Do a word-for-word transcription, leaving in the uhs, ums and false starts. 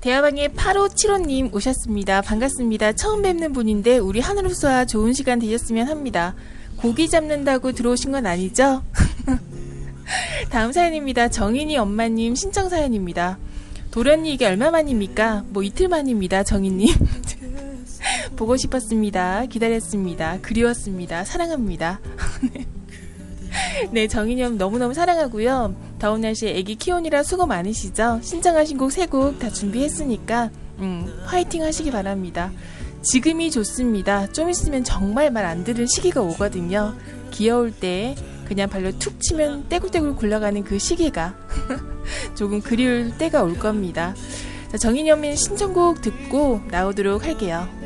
대화방에 팔오칠오님 오셨습니다. 반갑습니다. 처음 뵙는 분인데 우리 하늘수와 좋은 시간 되셨으면 합니다. 고기 잡는다고 들어오신 건 아니죠? 다음 사연입니다. 정인이 엄마님 신청 사연입니다. 도련님 이게 얼마만입니까? 뭐 이틀 만입니다. 정인님. 보고 싶었습니다. 기다렸습니다. 그리웠습니다. 사랑합니다. 네, 정인님 너무너무 사랑하고요. 더운 날씨에 애기 키우느라 수고 많으시죠? 신청하신 곡 세 곡 다 준비했으니까 음, 화이팅 하시기 바랍니다. 지금이 좋습니다. 좀 있으면 정말 말 안 들을 시기가 오거든요. 귀여울 때 그냥 발로 툭 치면 떼굴떼굴 굴러가는 그 시기가 조금 그리울 때가 올 겁니다. 자, 정인이 엄마의 신청곡 듣고 나오도록 할게요.